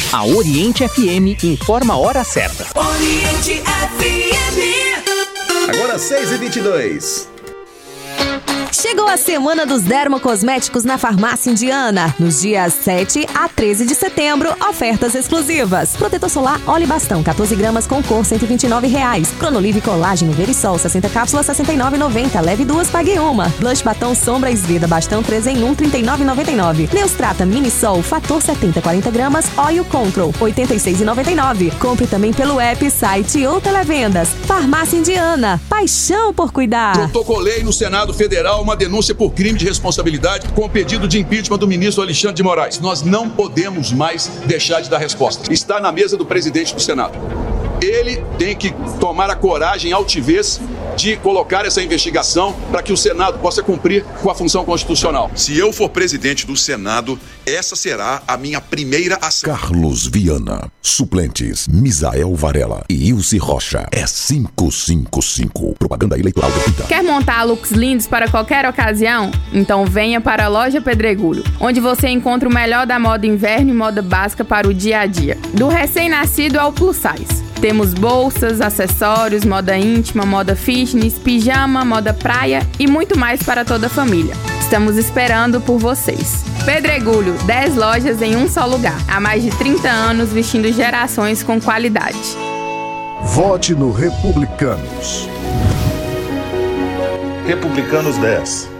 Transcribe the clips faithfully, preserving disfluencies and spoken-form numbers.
A Oriente F M informa a hora certa. Oriente F M. Agora seis e vinte e dois. Chegou a semana dos dermocosméticos na Farmácia Indiana. Nos dias sete a treze de setembro, ofertas exclusivas. Protetor solar Olhe Bastão, quatorze gramas com cor, cento e vinte e nove reais. Pronolive Colágeno Verisol, sessenta cápsulas, sessenta e nove reais e noventa centavos. Leve duas, pague uma. Blush Batom Sombra Esvida Bastão três em um, trinta e nove reais e noventa e nove centavos. Neustrata Mini Sol, Fator setenta, quarenta gramas, Oil Control, oitenta e seis reais e noventa e nove centavos. Compre também pelo app, site ou televendas. Farmácia Indiana, paixão por cuidar. Protocolei no Senado Federal uma denúncia por crime de responsabilidade com o pedido de impeachment do ministro Alexandre de Moraes. Nós não podemos mais deixar de dar resposta. Está na mesa do presidente do Senado. Ele tem que tomar a coragem, a altivez de colocar essa investigação para que o Senado possa cumprir com a função constitucional. Se eu for presidente do Senado, essa será a minha primeira ação. Carlos Viana, suplentes, Misael Varela e Ilse Rocha. É cinco cinco cinco. Propaganda eleitoral gratuita. Quer montar looks lindos para qualquer ocasião? Então venha para a Loja Pedregulho, onde você encontra o melhor da moda inverno e moda básica para o dia a dia. Do recém-nascido ao plus size. Temos bolsas, acessórios, moda íntima, moda fitness, pijama, moda praia e muito mais para toda a família. Estamos esperando por vocês. Pedregulho, dez lojas em um só lugar. Há mais de trinta anos vestindo gerações com qualidade. Vote no Republicanos. Republicanos dez.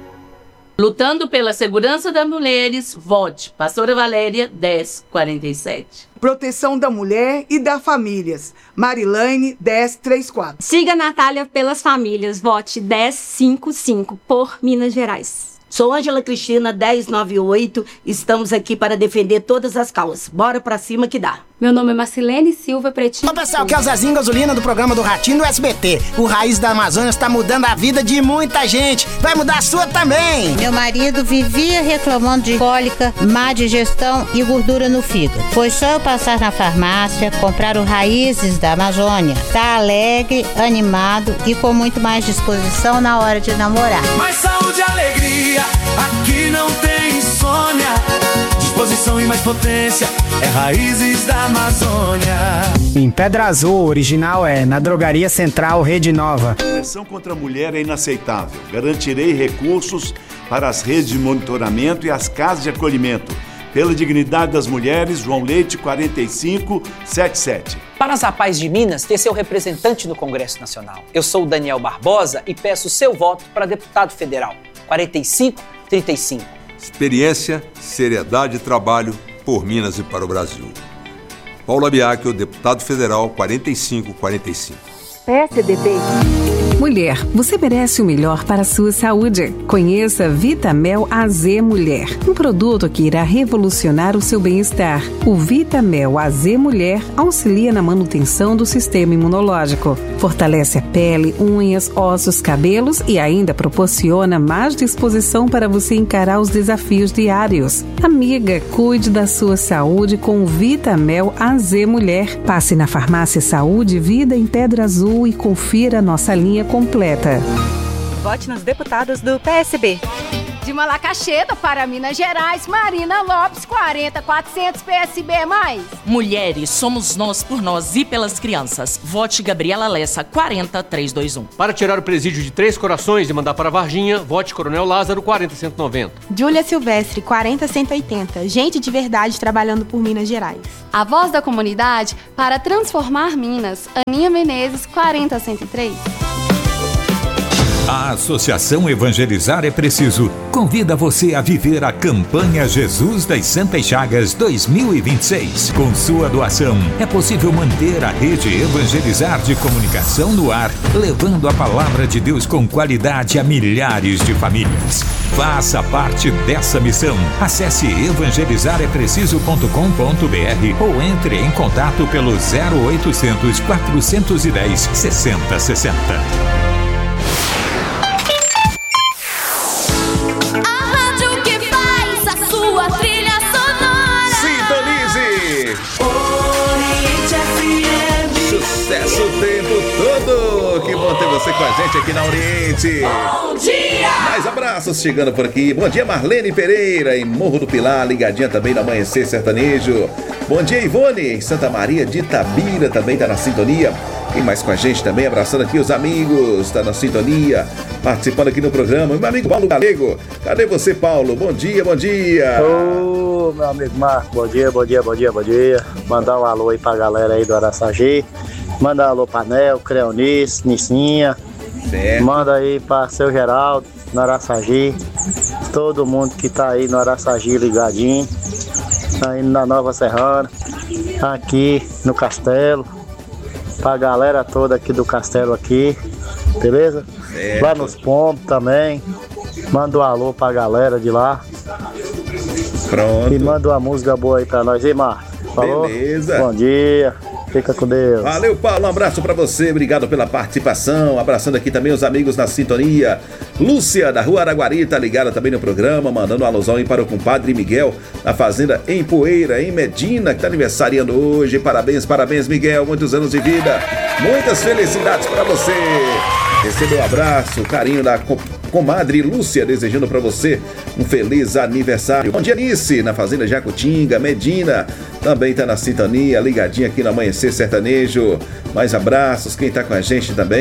Lutando pela segurança das mulheres, vote Pastora Valéria dez quarenta e sete. Proteção da mulher e das famílias, Marilane dez trinta e quatro. Siga Natália pelas famílias, vote dez cinquenta e cinco por Minas Gerais. Sou Ângela Cristina, dez noventa e oito. Estamos aqui para defender todas as causas. Bora pra cima que dá. Meu nome é Marcilene Silva Pretinho. Ô pessoal, que é o Zezinho Gasolina do programa do Ratinho do S B T. O Raiz da Amazônia está mudando a vida de muita gente. Vai mudar a sua também. Meu marido vivia reclamando de cólica, má digestão e gordura no fígado. Foi só eu passar na farmácia, comprar o Raízes da Amazônia. Tá alegre, animado e com muito mais disposição na hora de namorar. Mais saúde e alegria, aqui não tem insônia. Disposição e mais potência, é Raízes da Amazônia. Em Pedra Azul, o original é na Drogaria Central Rede Nova. A pressão contra a mulher é inaceitável. Garantirei recursos para as redes de monitoramento e as casas de acolhimento. Pela dignidade das mulheres, João Leite, quarenta e cinco setenta e sete. Para as Rapazes de Minas ter seu representante no Congresso Nacional. Eu sou o Daniel Barbosa e peço seu voto para deputado federal. quarenta e cinco trinta e cinco. Experiência, seriedade e trabalho por Minas e para o Brasil. Paulo Abiaco, deputado federal, quarenta e cinco quarenta e cinco. P S D B. Mulher, você merece o melhor para a sua saúde. Conheça Vitamel A Z Mulher, um produto que irá revolucionar o seu bem-estar. O Vitamel A Z Mulher auxilia na manutenção do sistema imunológico, fortalece a pele, unhas, ossos, cabelos e ainda proporciona mais disposição para você encarar os desafios diários. Amiga, cuide da sua saúde com o Vitamel A Z Mulher. Passe na Farmácia Saúde Vida em Pedra Azul e confira a nossa linha completa. Vote nos deputados do P S B. De Malacaxeta para Minas Gerais, Marina Lopes, quarenta quatrocentos P S B mais. Mulheres, somos nós por nós e pelas crianças. Vote Gabriela Lessa, quarenta trezentos e vinte e um. Para tirar o presídio de Três Corações e mandar para Varginha, vote Coronel Lázaro, quarenta cento e noventa. Júlia Silvestre, quarenta cento e oitenta. Gente de verdade trabalhando por Minas Gerais. A voz da comunidade para transformar Minas, Aninha Menezes, quarenta cento e três. A Associação Evangelizar é Preciso convida você a viver a campanha Jesus das Santas Chagas dois mil e vinte e seis. Com sua doação, é possível manter a rede Evangelizar de comunicação no ar, levando a palavra de Deus com qualidade a milhares de famílias. Faça parte dessa missão. Acesse evangelizar é preciso ponto com ponto b r ou entre em contato pelo zero oitocentos, quatrocentos e dez, sessenta sessenta. Sucesso o tempo todo! Que bom ter você com a gente aqui na Oriente. Bom dia! Mais abraços chegando por aqui. Bom dia, Marlene Pereira, em Morro do Pilar, ligadinha também no Amanhecer Sertanejo. Bom dia, Ivone, em Santa Maria de Itabira, também tá na sintonia. Quem mais com a gente também, abraçando aqui os amigos, tá na sintonia, participando aqui no programa. Meu amigo Paulo Galego, cadê você, Paulo? Bom dia, bom dia. Ô, meu amigo Marco, bom dia, bom dia, bom dia, bom dia. Mandar um alô aí pra galera aí do Araçagi. Manda um alô pra Nel, Creonice, Nicinha. Certo. Manda aí pra seu Geraldo, no Araçagi. Todo mundo que tá aí no Araçagi ligadinho. Tá indo na Nova Serrana. Aqui no Castelo. Pra galera toda aqui do Castelo aqui. Beleza? Certo. Lá nos Pombos também. Manda um alô pra galera de lá. Pronto. E manda uma música boa aí pra nós, hein, Marcos? Falou? Beleza. Bom dia. Fica com Deus. Valeu, Paulo. Um abraço pra você. Obrigado pela participação. Abraçando aqui também os amigos na sintonia. Lúcia, da Rua Araguari, tá ligada também no programa. Mandando um alusão aí para o compadre Miguel, da Fazenda em Poeira, em Medina, que tá aniversariando hoje. Parabéns, parabéns, Miguel. Muitos anos de vida. Muitas felicidades pra você. Receba um abraço, carinho da comadre Lúcia, desejando pra você um feliz aniversário. Bom dia, Alice, na Fazenda Jacutinga, Medina, também tá na sintonia, ligadinha aqui no Amanhecer Sertanejo. Mais abraços, quem tá com a gente também.